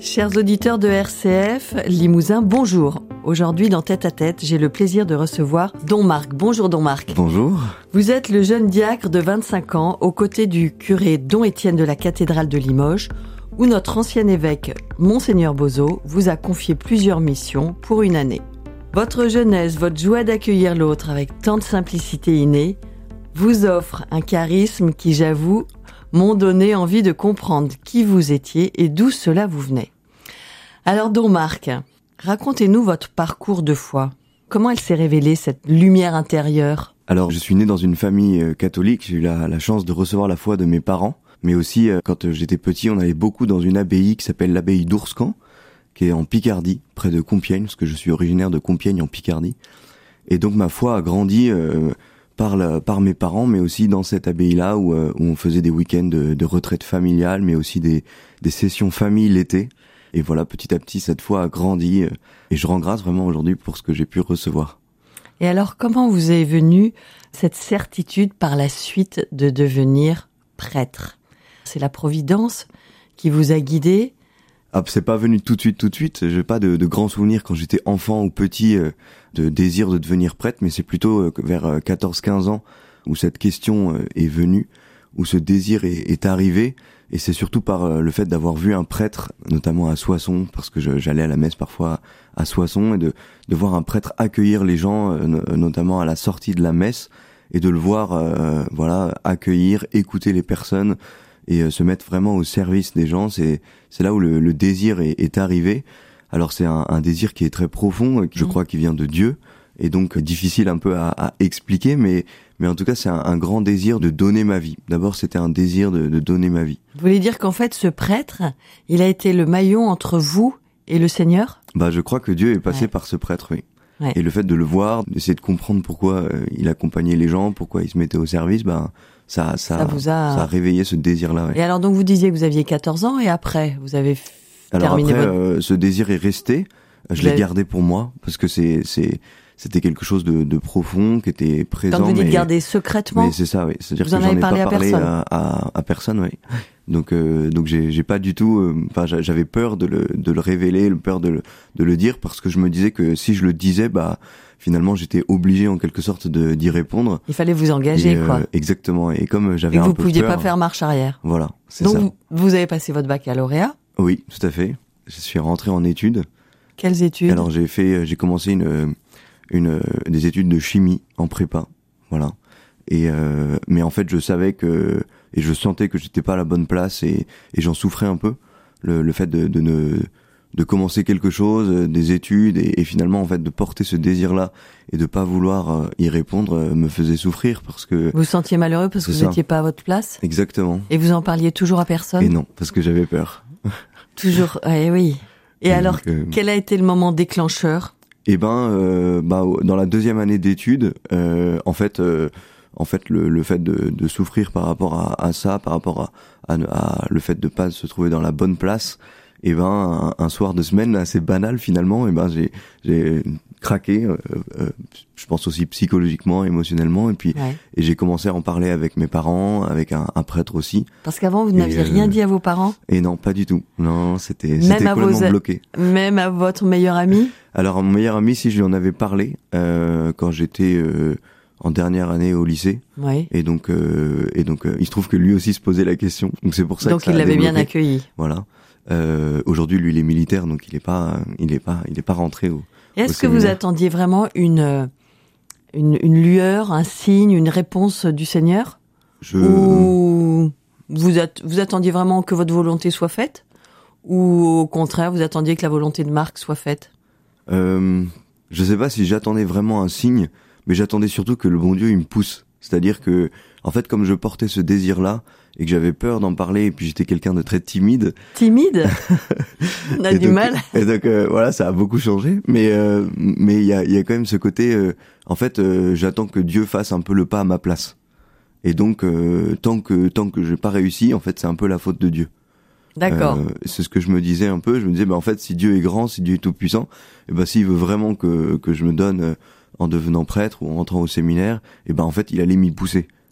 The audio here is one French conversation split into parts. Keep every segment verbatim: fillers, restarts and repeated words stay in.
Chers auditeurs de R C F, Limousin, bonjour. Aujourd'hui, dans Tête à Tête, j'ai le plaisir de recevoir Don Marc. Bonjour Don Marc. Bonjour. Vous êtes le jeune diacre de vingt-cinq ans, aux côtés du curé Don Étienne de la cathédrale de Limoges, où notre ancien évêque, Monseigneur Bozo, vous a confié plusieurs missions pour une année. Votre jeunesse, votre joie d'accueillir l'autre avec tant de simplicité innée, vous offre un charisme qui, j'avoue, m'ont donné envie de comprendre qui vous étiez et d'où cela vous venait. Alors Don Marc, racontez-nous votre parcours de foi. Comment elle s'est révélée, cette lumière intérieure ? Alors, je suis né dans une famille euh, catholique. J'ai eu la, la chance de recevoir la foi de mes parents. Mais aussi, euh, quand euh, j'étais petit, on allait beaucoup dans une abbaye qui s'appelle l'abbaye d'Ourscan, qui est en Picardie, près de Compiègne, parce que je suis originaire de Compiègne en Picardie. Et donc, ma foi a grandi euh, par, la, par mes parents, mais aussi dans cette abbaye-là où, euh, où on faisait des week-ends de, de retraite familiale, mais aussi des, des sessions famille l'été. Et voilà, petit à petit, cette foi a grandi. Euh, et je rends grâce vraiment aujourd'hui pour ce que j'ai pu recevoir. Et alors, comment vous est venue cette certitude par la suite de devenir prêtre ? C'est la providence qui vous a guidé ? Ah, c'est pas venu tout de suite, tout de suite. J'ai pas de, de grands souvenirs quand j'étais enfant ou petit euh, de désir de devenir prêtre, mais c'est plutôt euh, vers euh, quatorze quinze ans où cette question euh, est venue, où ce désir est, est arrivé. Et c'est surtout par euh, le fait d'avoir vu un prêtre, notamment à Soissons, parce que je, j'allais à la messe parfois à Soissons, et de, de voir un prêtre accueillir les gens, euh, no- notamment à la sortie de la messe, et de le voir, euh, voilà, accueillir, écouter les personnes, et euh, se mettre vraiment au service des gens. C'est c'est là où le, le désir est, est arrivé. Alors c'est un, un désir qui est très profond, je crois qu'il vient de Dieu, et donc difficile un peu à, à expliquer, mais mais en tout cas c'est un, un grand désir de donner ma vie. D'abord c'était un désir de, de donner ma vie. Vous voulez dire qu'en fait ce prêtre, il a été le maillon entre vous et le Seigneur ? Bah je crois que Dieu est passé Ouais. par ce prêtre, oui. Ouais. Et le fait de le voir, d'essayer de comprendre pourquoi euh, il accompagnait les gens, pourquoi il se mettait au service, bah ça ça Ça vous a- ça a réveillé ce désir-là. Ouais. Et alors donc vous disiez que vous aviez quatorze ans et après vous avez f- Alors terminé après, votre... euh, ce désir est resté. Je Vous l'ai l'avez- gardé pour moi parce que c'est c'est c'était quelque chose de, de profond qui était présent. Quand vous dites mais, garder secrètement, mais c'est ça, oui. C'est-à-dire Vous que en j'en avez ai parlé pas à parlé personne. à, à, à personne, oui. Donc euh, donc j'ai j'ai pas du tout. Enfin, euh, j'avais peur de le de le révéler, peur de le de le dire parce que je me disais que si je le disais, bah finalement j'étais obligé en quelque sorte de d'y répondre. il fallait vous engager, Et, euh, quoi. Exactement. Et comme j'avais Et que un vous peu pouviez peur, pas faire marche arrière. Voilà, c'est Donc ça. vous, vous avez passé votre baccalauréat. Oui, tout à fait. Je suis rentré en études. Quelles études ? Alors j'ai fait, j'ai commencé une, une, des études de chimie en prépa, voilà. Et euh, mais en fait, je savais que et je sentais que j'étais pas à la bonne place et, et j'en souffrais un peu. Le, le fait de, de ne de commencer quelque chose, des études et, et finalement en fait de porter ce désir-là et de pas vouloir euh, y répondre euh, me faisait souffrir parce que Vous vous sentiez malheureux parce que C'est vous ça. n'étiez pas à votre place exactement. et vous en parliez toujours à personne. Et non, parce que j'avais peur. Toujours. Eh oui. Et, Et alors, donc, euh, quel a été le moment déclencheur ? Eh ben, euh, bah, dans la deuxième année d'études, euh, en fait, euh, en fait, le, le fait de, de souffrir par rapport à, à ça, par rapport à, à, à le fait de pas se trouver dans la bonne place, eh ben, un, un soir de semaine assez banal finalement, eh ben, j'ai, j'ai craqué. Euh, euh, je pense aussi psychologiquement, émotionnellement, et puis Ouais. et j'ai commencé à en parler avec mes parents, avec un, un prêtre aussi. Parce qu'avant, vous Et, n'aviez euh, rien dit à vos parents, Et non, pas du tout. Non, c'était, Même c'était à vos complètement a- bloqué. même à votre meilleur ami. Alors, à mon meilleur ami, si je lui en avais parlé euh, quand j'étais euh, en dernière année au lycée, Oui. et donc euh, et donc euh, il se trouve que lui aussi se posait la question, donc c'est pour ça Donc que ça il a l'avait bien débloqué. accueilli. Voilà. Euh, aujourd'hui, lui, il est militaire, donc il est pas, il est pas, il est pas rentré au. Et est-ce au que vous séminaire. attendiez vraiment une, une une lueur, un signe, une réponse du Seigneur, Je. ou vous at- vous attendiez vraiment que votre volonté soit faite, ou au contraire vous attendiez que la volonté de Marc soit faite ? Euh, je sais pas si j'attendais vraiment un signe, mais j'attendais surtout que le bon Dieu il me pousse. C'est-à-dire que, en fait, comme je portais ce désir-là et que j'avais peur d'en parler, et puis j'étais quelqu'un de très timide. Timide ? On a et du donc, mal. Et donc euh, voilà, ça a beaucoup changé, mais euh, mais il y a il y a quand même ce côté. Euh, en fait, euh, j'attends que Dieu fasse un peu le pas à ma place. Et donc euh, tant que tant que j'ai pas réussi, en fait, c'est un peu la faute de Dieu. D'accord. Euh, c'est ce que je me disais un peu. Je me disais, bah en fait, si Dieu est grand, si Dieu est tout puissant, et ben s'il veut vraiment que que je me donne euh, en devenant prêtre ou en entrant au séminaire, et ben en fait, il allait m'y pousser.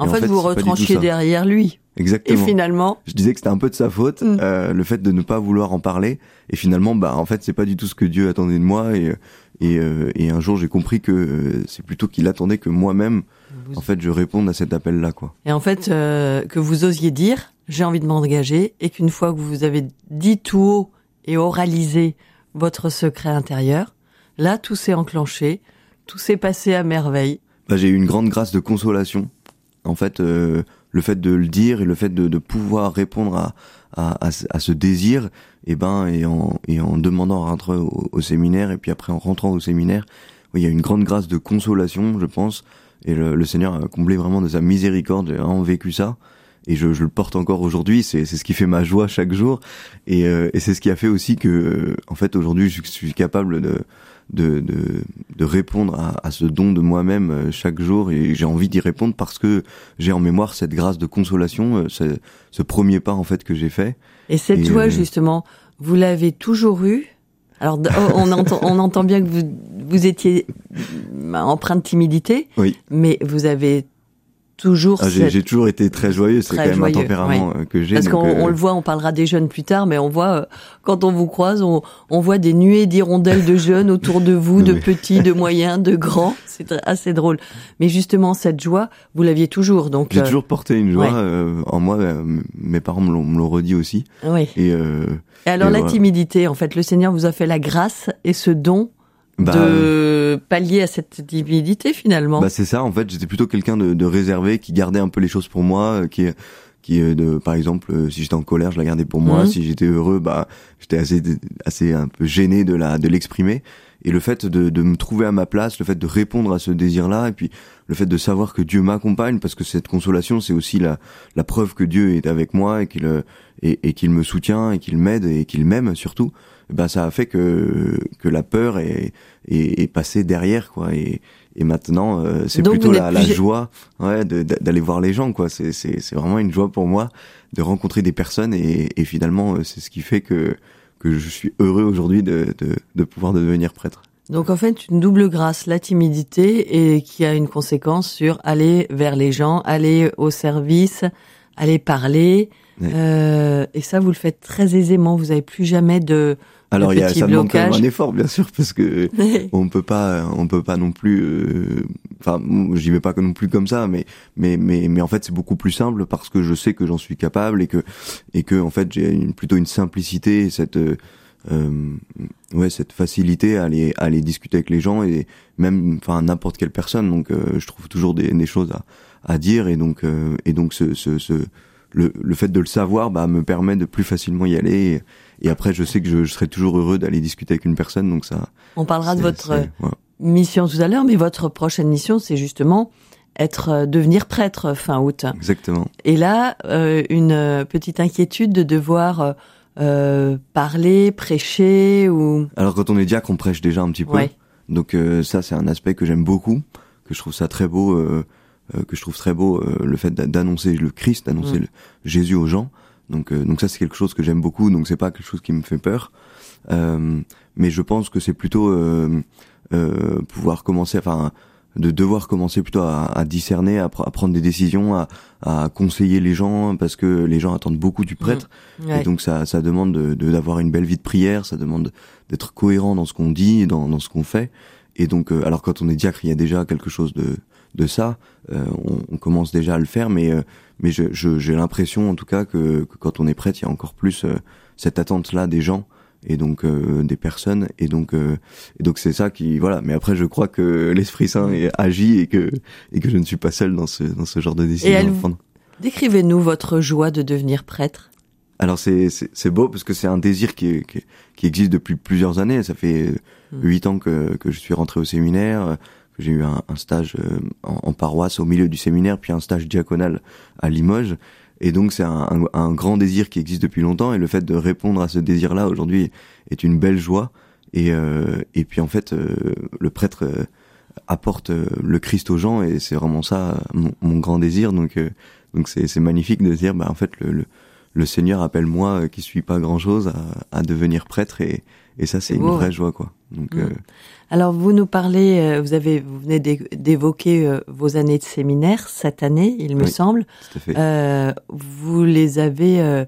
En, et fait, en fait, vous retranchiez derrière lui. Exactement. Et finalement, je disais que c'était un peu de sa faute, mm. euh, le fait de ne pas vouloir en parler. Et finalement, bah en fait, c'est pas du tout ce que Dieu attendait de moi. Et et, euh, et un jour, j'ai compris que euh, c'est plutôt qu'il attendait que moi-même, vous... en fait, je réponde à cet appel-là, quoi. Et en fait, euh, que vous osiez dire, j'ai envie de m'engager, et qu'une fois que vous avez dit tout haut et oralisé votre secret intérieur, là, tout s'est enclenché, tout s'est passé à merveille. Bah, j'ai eu une grande grâce de consolation. En fait, euh, le fait de le dire et le fait de, de pouvoir répondre à, à, à, à ce désir, et ben, et en, et en demandant à rentrer au, au séminaire, et puis après en rentrant au séminaire, oui, il y a une grande grâce de consolation, je pense, et le, le Seigneur a comblé vraiment de sa miséricorde, j'ai vraiment vécu ça, et je, je le porte encore aujourd'hui, c'est, c'est ce qui fait ma joie chaque jour, et, euh, et c'est ce qui a fait aussi que, euh, en fait, aujourd'hui, je suis capable de De, de, de répondre à, à ce don de moi-même chaque jour, et j'ai envie d'y répondre parce que j'ai en mémoire cette grâce de consolation, ce, ce premier pas en fait que j'ai fait. Et cette et joie euh... justement, vous l'avez toujours eue. Alors on entend, on entend bien que vous, vous étiez empreint de timidité, oui. mais vous avez toujours. Ah, j'ai, j'ai toujours été très joyeux, c'est très quand même joyeux, un tempérament oui. que j'ai. Parce donc, qu'on euh... on le voit, on parlera des jeunes plus tard, mais on voit euh, quand on vous croise, on, on voit des nuées d'hirondelles de jeunes autour de vous, de oui. petits, de moyens, de grands. C'est assez drôle. Mais justement, cette joie, vous l'aviez toujours. Donc j'ai euh... toujours porté une joie ouais. euh, en moi. Euh, mes parents me l'ont, me l'ont redit aussi. Oui. Et, euh, et alors et la voilà. timidité, en fait, le Seigneur vous a fait la grâce et ce don. Bah, de pallier à cette timidité finalement. Bah c'est ça, en fait, j'étais plutôt quelqu'un de, de réservé, qui gardait un peu les choses pour moi, qui qui de par exemple si j'étais en colère, je la gardais pour moi, mmh. si j'étais heureux, bah j'étais assez assez un peu gêné de la de l'exprimer. Et le fait de de me trouver à ma place, le fait de répondre à ce désir-là, et puis le fait de savoir que Dieu m'accompagne, parce que cette consolation, c'est aussi la la preuve que Dieu est avec moi et qu'il et, et qu'il me soutient et qu'il m'aide et qu'il m'aime surtout. Ben ça a fait que que la peur est est, est passée derrière, quoi, et et maintenant euh, c'est Donc plutôt la, la joie, ouais, de, d'aller voir les gens, quoi. C'est c'est c'est vraiment une joie pour moi de rencontrer des personnes, et et finalement c'est ce qui fait que que je suis heureux aujourd'hui de de de pouvoir devenir prêtre. Donc en fait une double grâce, la timidité, et qui a une conséquence sur aller vers les gens, aller au service, aller parler. Ouais. Euh, et ça vous le faites très aisément. Vous avez plus jamais de Alors il y a ça demande quand même un effort, bien sûr, parce que on peut pas on peut pas non plus enfin euh, j'y vais pas non plus comme ça, mais mais mais mais en fait c'est beaucoup plus simple parce que je sais que j'en suis capable, et que et que en fait j'ai une, plutôt une simplicité, cette euh, ouais cette facilité à aller à aller discuter avec les gens, et même enfin n'importe quelle personne. Donc euh, je trouve toujours des des choses à à dire, et donc euh, et donc ce ce ce le le fait de le savoir bah me permet de plus facilement y aller. Et, Et après, je sais que je, je serai toujours heureux d'aller discuter avec une personne, donc ça. On parlera de votre ouais. mission tout à l'heure, mais votre prochaine mission, c'est justement être devenir prêtre fin août. Exactement. Et là, euh, une petite inquiétude de devoir euh, parler, prêcher ou. Alors quand on est diacre, on prêche déjà un petit peu. Ouais. Donc euh, ça, c'est un aspect que j'aime beaucoup, que je trouve ça très beau, euh, euh, que je trouve très beau, euh, le fait d'annoncer le Christ, d'annoncer mmh. le Jésus aux gens. Donc, euh, donc ça c'est quelque chose que j'aime beaucoup. Donc c'est pas quelque chose qui me fait peur, euh, mais je pense que c'est plutôt euh, euh, pouvoir commencer, enfin de devoir commencer plutôt à, à discerner, à, pr- à prendre des décisions, à, à conseiller les gens, parce que les gens attendent beaucoup du prêtre. Mmh. Ouais. Et donc ça, ça demande de, de d'avoir une belle vie de prière, ça demande d'être cohérent dans ce qu'on dit, dans, dans ce qu'on fait. Et donc, euh, alors quand on est diacre, il y a déjà quelque chose de de ça. Euh, on, on commence déjà à le faire, mais euh, mais je, je, j'ai l'impression en tout cas que, que quand on est prêtre, il y a encore plus euh, cette attente-là des gens, et donc euh, des personnes, et donc euh, et donc c'est ça qui voilà. Mais après, je crois que l'Esprit Saint est, agit, et que et que je ne suis pas seul dans ce dans ce genre de décision. Et elle, décrivez-nous votre joie de devenir prêtre. Alors c'est c'est, c'est beau parce que c'est un désir qui, qui qui existe depuis plusieurs années. Ça fait huit mmh. ans que que je suis rentré au séminaire. J'ai eu un, un stage euh, en, en paroisse au milieu du séminaire, puis un stage diaconal à Limoges. Et donc c'est un, un, un grand désir qui existe depuis longtemps, et le fait de répondre à ce désir-là aujourd'hui est une belle joie. Et, euh, et puis en fait, euh, le prêtre euh, apporte euh, le Christ aux gens, et c'est vraiment ça mon, mon grand désir. Donc euh, donc c'est, c'est magnifique de se dire, bah en fait le, le, le Seigneur appelle moi, euh, qui suis pas grand-chose, à, à devenir prêtre, et, et ça c'est beau, une vraie ouais. joie quoi. Donc mmh. euh... alors vous nous parlez, vous avez vous venez d'évoquer vos années de séminaire cette année, il me oui, semble. Tout à fait. Euh, vous les avez euh,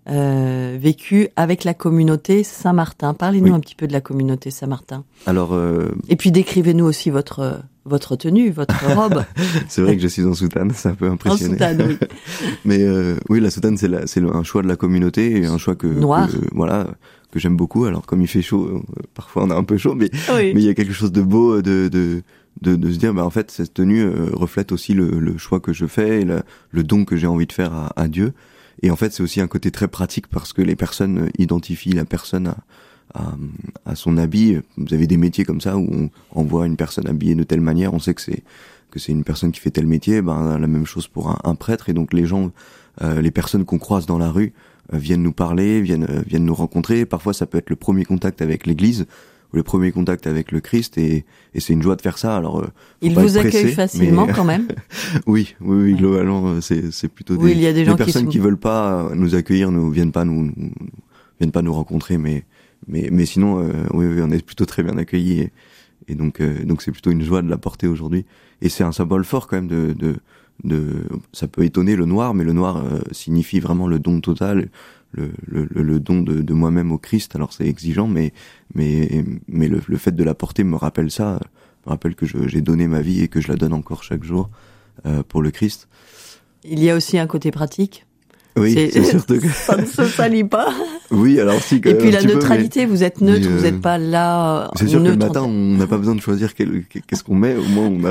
euh, vécues avec la communauté Saint-Martin. Parlez-nous oui. un petit peu de la communauté Saint-Martin. Alors euh... et puis décrivez-nous aussi votre votre tenue, votre robe. C'est vrai que je suis en soutane, c'est un peu impressionné. En soutane, oui. Mais euh, oui, la soutane, c'est, la, c'est le, un choix de la communauté, et un choix que, noir. que voilà, que j'aime beaucoup. Alors comme il fait chaud, euh, parfois on a un peu chaud, mais oui. mais il y a quelque chose de beau de de de, de se dire, bah en fait, cette tenue euh, reflète aussi le, le choix que je fais et le, le don que j'ai envie de faire à, à Dieu. Et en fait, c'est aussi un côté très pratique parce que les personnes identifient la personne à À, à son habit. Vous avez des métiers comme ça où on, on voit une personne habillée de telle manière, on sait que c'est que c'est une personne qui fait tel métier. Ben la même chose pour un, un prêtre. Et donc les gens, euh, les personnes qu'on croise dans la rue euh, viennent nous parler, viennent euh, viennent nous rencontrer. Parfois ça peut être le premier contact avec l'Église ou le premier contact avec le Christ, et, et c'est une joie de faire ça. Alors euh, il vous accueille facilement mais... quand même. oui, oui, oui, globalement c'est c'est plutôt oui, des, il y a des gens des personnes qui, sont... qui veulent pas nous accueillir, ne viennent pas nous, nous viennent pas nous rencontrer, mais Mais, mais sinon, euh, oui, oui, on est plutôt très bien accueillis, et, et donc, euh, donc c'est plutôt une joie de la porter aujourd'hui. Et c'est un symbole fort quand même de, de, de, ça peut étonner le noir, mais le noir euh, signifie vraiment le don total, le, le, le don de, de moi-même au Christ. Alors c'est exigeant, mais, mais, mais le, le fait de la porter me rappelle ça, me rappelle que je, j'ai donné ma vie et que je la donne encore chaque jour euh, pour le Christ. Il y a aussi un côté pratique. Oui, c'est, c'est surtout que ça ne se salit pas. Oui, alors si. Et puis la neutralité, peu, mais... vous êtes neutre, mais euh... vous n'êtes pas là. C'est sûr neutre, que le matin, on n'a pas besoin de choisir quel, qu'est-ce qu'on met. Au moins, on a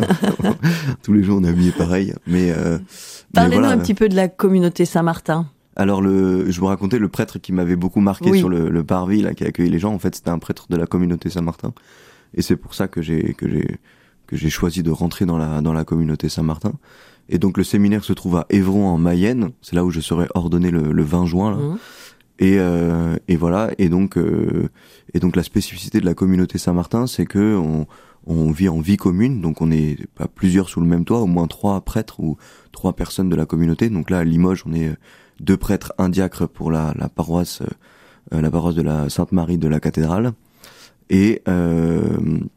tous les jours on est habillé pareil. Mais euh, parlez-nous mais voilà. un petit peu de la communauté Saint-Martin. Alors le, je vous racontais le prêtre qui m'avait beaucoup marqué oui. sur le, le parvis là, qui a accueilli les gens. En fait, c'était un prêtre de la communauté Saint-Martin, et c'est pour ça que j'ai que j'ai que j'ai choisi de rentrer dans la dans la communauté Saint-Martin. Et donc le séminaire se trouve à Évron en Mayenne, c'est là où je serai ordonné le, le vingt juin là. Mmh. Et, euh, et voilà. Et donc euh, et donc la spécificité de la communauté Saint-Martin, c'est que on, on vit en vie commune, donc on est pas plusieurs sous le même toit, au moins trois prêtres ou trois personnes de la communauté. Donc là à Limoges, on est deux prêtres, un diacre pour la, la paroisse, euh, la paroisse de la Sainte-Marie de la Cathédrale. Et euh,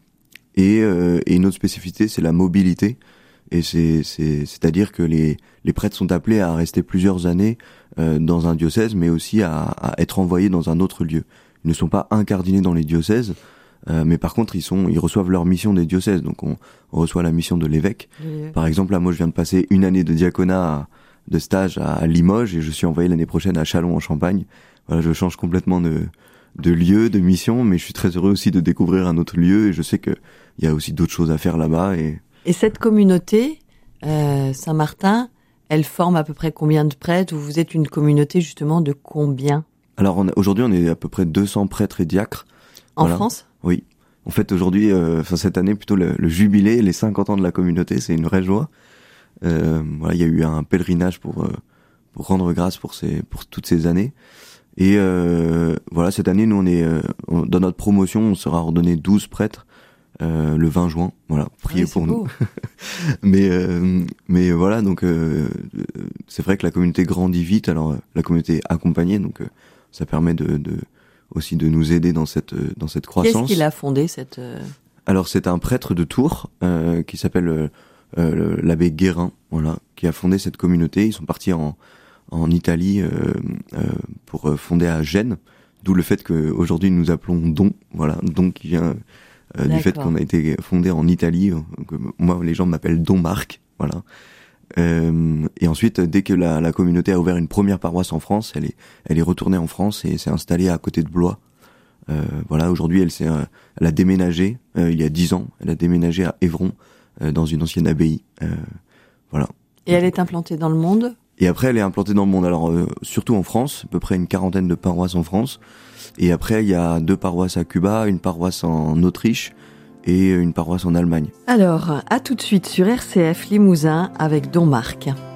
et, euh, et une autre spécificité, c'est la mobilité. Et c'est, c'est, c'est-à-dire que les, les prêtres sont appelés à rester plusieurs années euh, dans un diocèse, mais aussi à, à être envoyés dans un autre lieu. Ils ne sont pas incardinés dans les diocèses, euh, mais par contre, ils sont, ils reçoivent leur mission des diocèses. Donc, on, on reçoit la mission de l'évêque. Mmh. Par exemple, là, moi, je viens de passer une année de diaconat, à, de stage à, à Limoges, et je suis envoyé l'année prochaine à Châlons-en-Champagne. Voilà, je change complètement de, de lieu, de mission, mais je suis très heureux aussi de découvrir un autre lieu, et je sais que il y a aussi d'autres choses à faire là-bas. Et Et cette communauté, euh, Saint-Martin, elle forme à peu près combien de prêtres? Ou vous êtes une communauté justement de combien? Alors on a, aujourd'hui, on est à peu près deux cents prêtres et diacres. En voilà. France? Oui. En fait, aujourd'hui, euh, enfin cette année, plutôt le, le jubilé, les cinquante ans de la communauté, c'est une vraie joie. Euh, voilà, il y a eu un pèlerinage pour euh, pour rendre grâce pour ces pour toutes ces années. Et euh, voilà, cette année, nous, on est euh, on, dans notre promotion, on sera ordonné douze prêtres. Euh, le vingt juin, voilà, priez oui, pour nous. mais euh, mais voilà, donc euh, c'est vrai que la communauté grandit vite. Alors euh, la communauté est accompagnée, donc euh, ça permet de, de aussi de nous aider dans cette dans cette croissance. Qu'est-ce qu'il a fondé cette euh... Alors c'est un prêtre de Tours euh, qui s'appelle euh, l'abbé Guérin, voilà, qui a fondé cette communauté. Ils sont partis en en Italie euh, euh, pour fonder à Gênes, d'où le fait qu'aujourd'hui nous appelons Don, voilà, Don qui vient Euh, du fait qu'on a été fondé en Italie. Que moi, les gens m'appellent Don Marc, voilà. Euh, et ensuite, dès que la, la communauté a ouvert une première paroisse en France, elle est, elle est retournée en France et s'est installée à côté de Blois. Euh, voilà, aujourd'hui, elle s'est, euh, elle a déménagé euh, il y a dix ans. Elle a déménagé à Évron, euh, dans une ancienne abbaye. Euh, voilà. Et elle est implantée dans le monde? Et après, elle est implantée dans le monde. Alors, euh, surtout en France, à peu près une quarantaine de paroisses en France. Et après, il y a deux paroisses à Cuba, une paroisse en Autriche et une paroisse en Allemagne. Alors, à tout de suite sur R C F Limousin avec Don Marc.